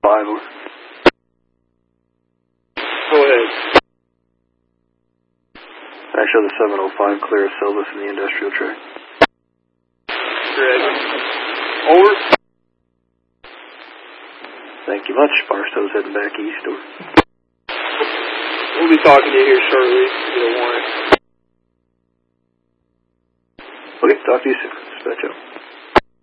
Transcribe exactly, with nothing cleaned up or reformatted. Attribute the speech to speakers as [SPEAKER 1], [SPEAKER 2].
[SPEAKER 1] five. Over.
[SPEAKER 2] Go ahead.
[SPEAKER 1] Actually, the seven oh five clear of Silvis in the industrial track.
[SPEAKER 2] Ready. Over.
[SPEAKER 1] Thank you much. Barstow's heading back east. Over.
[SPEAKER 2] We'll be talking to you here shortly. Get a warrant.
[SPEAKER 1] Okay, talk to you soon. Dispatch out.